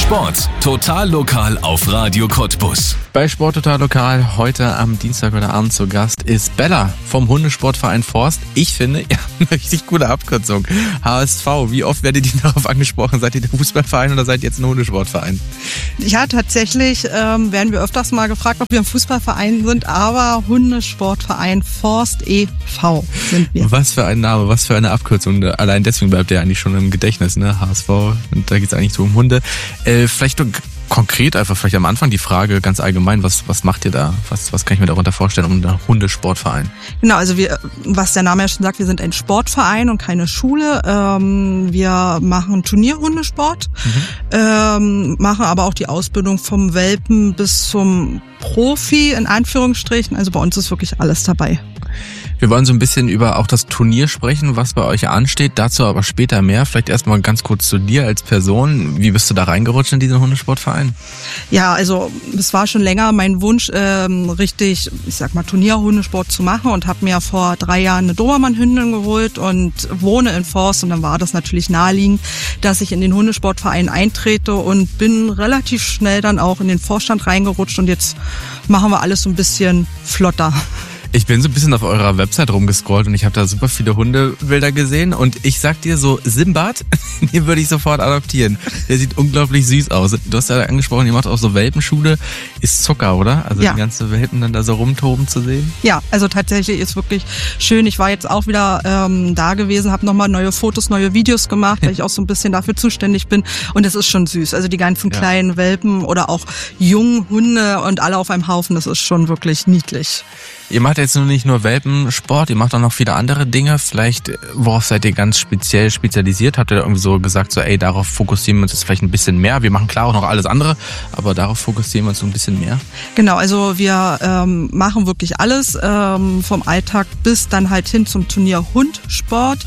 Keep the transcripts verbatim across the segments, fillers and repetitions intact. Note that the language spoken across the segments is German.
Sport total lokal auf Radio Cottbus. Bei Sport total lokal heute am Dienstag oder Abend zu Gast ist Bella vom Hundesportverein Forst. Ich finde, ja, eine richtig coole Abkürzung. H S V. Wie oft werdet ihr darauf angesprochen? Seid ihr der Fußballverein oder seid ihr jetzt ein Hundesportverein? Ja, tatsächlich ähm, werden wir öfters mal gefragt, ob wir ein Fußballverein sind, aber Hundesportverein Forst e V sind wir. Was für ein Name, was für eine Abkürzung. Allein deswegen bleibt der eigentlich schon im Gedächtnis, ne? H S V. Und da geht es eigentlich so um Hunde. Äh, vielleicht konkret einfach vielleicht am Anfang die Frage ganz allgemein, was, was macht ihr da? Was, was kann ich mir darunter vorstellen, um einen Hundesportverein? Genau, also wir, was der Name ja schon sagt, wir sind ein Sportverein und keine Schule. Ähm, wir machen Turnierhundesport, mhm. ähm, machen aber auch die Ausbildung vom Welpen bis zum Profi in Anführungsstrichen. Also bei uns ist wirklich alles dabei. Wir wollen so ein bisschen über auch das Turnier sprechen, was bei euch ansteht. Dazu aber später mehr. Vielleicht erstmal ganz kurz zu dir als Person. Wie bist du da reingerutscht in diesen Hundesportverein? Ja, also es war schon länger mein Wunsch, ähm, richtig, ich sag mal, Turnierhundesport zu machen und habe mir vor drei Jahren eine Dobermann-Hündin geholt und wohne in Forst. Und dann war das natürlich naheliegend, dass ich in den Hundesportverein eintrete und bin relativ schnell dann auch in den Vorstand reingerutscht. Und jetzt machen wir alles so ein bisschen flotter. Ich bin so ein bisschen auf eurer Website rumgescrollt und ich habe da super viele Hundebilder gesehen und ich sag dir so, Simbad, den würde ich sofort adoptieren. Der sieht unglaublich süß aus. Du hast ja angesprochen, ihr macht auch so Welpenschule. Ist Zucker, oder? Also ja. Die ganzen Welpen dann da so rumtoben zu sehen? Ja, also tatsächlich ist wirklich schön. Ich war jetzt auch wieder ähm, da gewesen, habe nochmal neue Fotos, neue Videos gemacht, weil ich auch so ein bisschen dafür zuständig bin und es ist schon süß. Also die ganzen ja. kleinen Welpen oder auch jungen Hunde und alle auf einem Haufen, das ist schon wirklich niedlich. Ihr macht jetzt nur nicht nur Welpensport, ihr macht auch noch viele andere Dinge. Vielleicht, worauf seid ihr ganz speziell spezialisiert? Habt ihr da irgendwie so gesagt, so ey, darauf fokussieren wir uns jetzt vielleicht ein bisschen mehr? Wir machen klar auch noch alles andere, aber darauf fokussieren wir uns so ein bisschen mehr? Genau, also wir ähm, machen wirklich alles, ähm, vom Alltag bis dann halt hin zum Turnier Hundsport.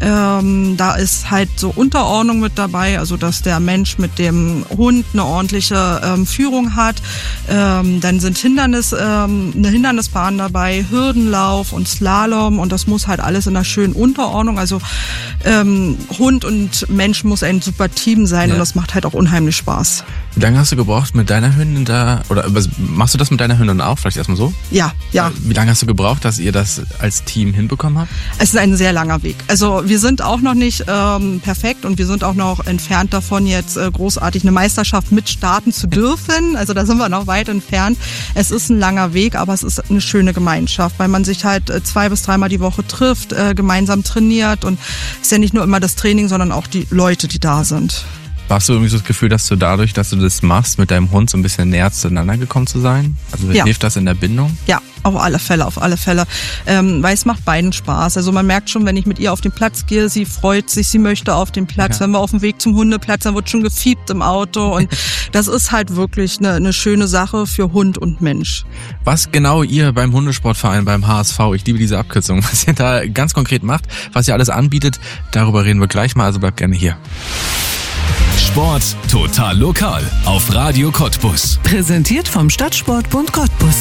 Ähm, da ist halt so Unterordnung mit dabei, also dass der Mensch mit dem Hund eine ordentliche ähm, Führung hat. Ähm, dann sind Hindernis, ähm, eine Hindernisbahn dabei. Bei Hürdenlauf und Slalom und das muss halt alles in einer schönen Unterordnung. Also ähm, Hund und Mensch muss ein super Team sein ja. Und das macht halt auch unheimlich Spaß. Wie lange hast du gebraucht mit deiner Hündin da, oder machst du das mit deiner Hündin auch? Vielleicht erstmal so? Ja, ja. Wie lange hast du gebraucht, dass ihr das als Team hinbekommen habt? Es ist ein sehr langer Weg. Also wir sind auch noch nicht ähm, perfekt und wir sind auch noch entfernt davon, jetzt äh, großartig eine Meisterschaft mitstarten zu dürfen. Also da sind wir noch weit entfernt. Es ist ein langer Weg, aber es ist eine schöne Gemeinschaft, weil man sich halt zwei bis dreimal die Woche trifft, äh, gemeinsam trainiert und es ist ja nicht nur immer das Training, sondern auch die Leute, die da sind. Hast du irgendwie so das Gefühl, dass du dadurch, dass du das machst, mit deinem Hund so ein bisschen näher zueinander gekommen zu sein? Also ja. Hilft das in der Bindung? Ja, auf alle Fälle, auf alle Fälle. Ähm, weil es macht beiden Spaß. Also man merkt schon, wenn ich mit ihr auf den Platz gehe, sie freut sich, sie möchte auf den Platz. Ja. Wenn wir auf dem Weg zum Hundeplatz, dann wird schon gefiebt im Auto und das ist halt wirklich eine, eine schöne Sache für Hund und Mensch. Was genau ihr beim Hundesportverein, beim H S V, ich liebe diese Abkürzung, was ihr da ganz konkret macht, was ihr alles anbietet, darüber reden wir gleich mal, also bleibt gerne hier. Sport total lokal auf Radio Cottbus. Präsentiert vom Stadtsportbund Cottbus.